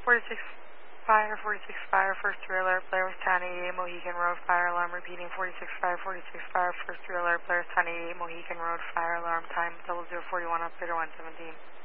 46 fire, 46 fire, first 3 alert, player was 1088 Mohican Road, fire alarm repeating 46 fire, 46 fire, first 3 alert, player was 1088 Mohican Road, fire alarm time 0041, operator 117.